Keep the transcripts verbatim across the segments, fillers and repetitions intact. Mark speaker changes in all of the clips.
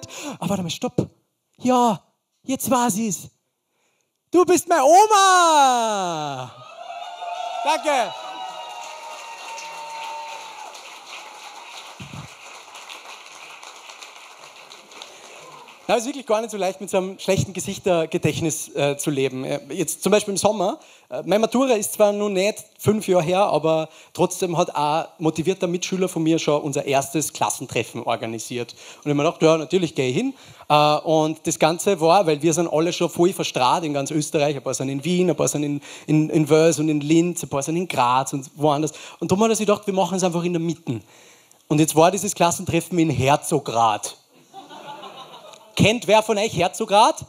Speaker 1: gesagt, ah, warte mal, stopp. Ja, jetzt war sie's. Du bist meine Oma. Danke. Ja, es ist wirklich gar nicht so leicht, mit so einem schlechten Gesichtergedächtnis äh, zu leben. Jetzt zum Beispiel im Sommer. Äh, meine Matura ist zwar noch nicht fünf Jahre her, aber trotzdem hat ein motivierter Mitschüler von mir schon unser erstes Klassentreffen organisiert. Und ich habe mir gedacht, ja, natürlich gehe ich hin. Äh, und das Ganze war, weil wir sind alle schon voll verstrahlt in ganz Österreich. Ein paar sind in Wien, ein paar sind in, in, in Wels und in Linz, ein paar sind in Graz und woanders. Und darum hat er sich gedacht, wir machen es einfach in der Mitte. Und jetzt war dieses Klassentreffen in Herzograd. Kennt wer von euch Herzograd?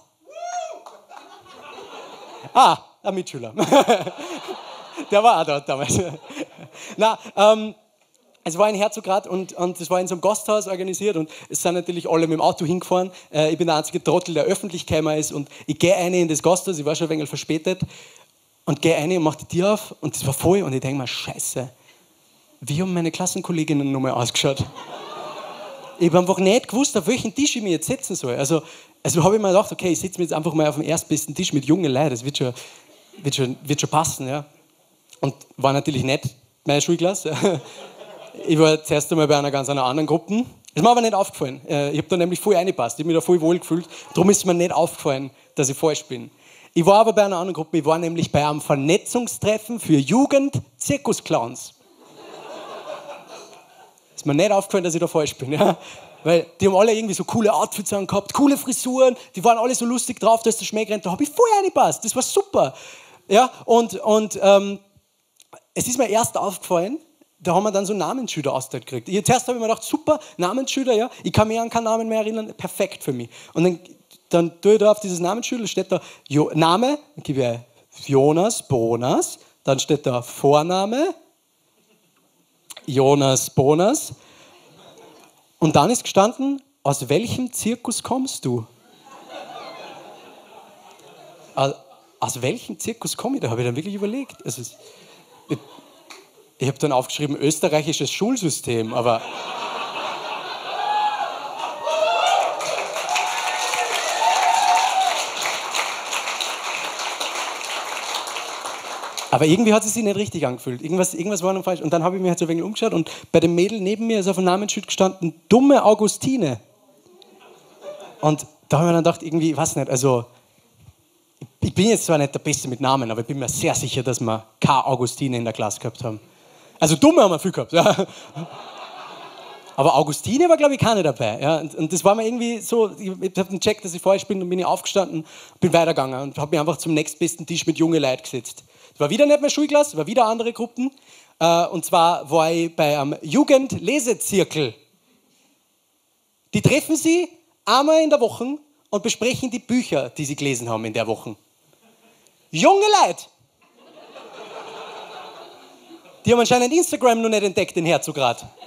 Speaker 1: Ah, ein Mitschüler. Der war auch dort damals. Na, ähm, es war in Herzograd und, und es war in so einem Gasthaus organisiert und es sind natürlich alle mit dem Auto hingefahren. Äh, ich bin der einzige Trottel, der öffentlich gekommen ist und ich gehe rein in das Gasthaus, ich war schon ein wenig verspätet und gehe rein und mache die Tür auf und das war voll und ich denke mir, scheiße, wie haben meine Klassenkolleginnen nochmal ausgeschaut? Ich habe einfach nicht gewusst, auf welchen Tisch ich mich jetzt setzen soll. Also, also habe ich mir gedacht, okay, ich setze mich jetzt einfach mal auf den erstbesten Tisch mit jungen Leuten, das wird schon, wird schon, wird schon passen. Ja. Und war natürlich nicht meine Schulklasse. Ich war zuerst einmal bei einer ganz einer anderen Gruppe. Das ist mir aber nicht aufgefallen. Ich habe da nämlich voll reingepasst, ich habe mich da voll wohl gefühlt. Darum ist mir nicht aufgefallen, dass ich falsch bin. Ich war aber bei einer anderen Gruppe, ich war nämlich bei einem Vernetzungstreffen für Jugend-Zirkusclowns. Ist mir nicht aufgefallen, dass ich da falsch bin. Ja? Weil die haben alle irgendwie so coole Outfits angehabt, coole Frisuren, die waren alle so lustig drauf, da ist der Schmäh gerannt, da habe ich voll reingepasst, das war super. Ja? Und, und ähm, es ist mir erst aufgefallen, da haben wir dann so Namensschilder ausgeteilt gekriegt. Ich, zuerst habe ich mir gedacht, super, Namensschilder, ja? Ich kann mich an keinen Namen mehr erinnern, perfekt für mich. Und dann, dann tue ich da auf dieses Namensschild, steht da jo, Name, dann gebe ich Jonas Bonas, dann steht da Vorname, Jonas Bonas. Und dann ist gestanden, aus welchem Zirkus kommst du? Aus, aus welchem Zirkus komme ich? Da habe ich dann wirklich überlegt. Also, ich ich habe dann aufgeschrieben, österreichisches Schulsystem, aber... Aber irgendwie hat es sich nicht richtig angefühlt. Irgendwas, irgendwas war noch falsch. Und dann habe ich mir halt so ein wenig umgeschaut und bei dem Mädel neben mir ist auf dem Namensschild gestanden, dumme Augustine. Und da habe ich mir dann gedacht, irgendwie, ich weiß nicht, also ich bin jetzt zwar nicht der Beste mit Namen, aber ich bin mir sehr sicher, dass wir keine Augustine in der Klasse gehabt haben. Also dumme haben wir viel gehabt, ja. Aber Augustine war, glaube ich, keine dabei. Ja. Und, und das war mir irgendwie so, ich, ich habe gecheckt, dass ich falsch bin und bin ich aufgestanden, bin weitergegangen und habe mich einfach zum nächstbesten Tisch mit jungen Leuten gesetzt. Es war wieder nicht mehr Schulklasse, es war wieder andere Gruppen. Äh, und zwar war ich bei einem Jugendlesezirkel. Die treffen sie einmal in der Woche und besprechen die Bücher, die sie gelesen haben in der Woche. Junge Leute! Die haben anscheinend Instagram noch nicht entdeckt in Herzograd.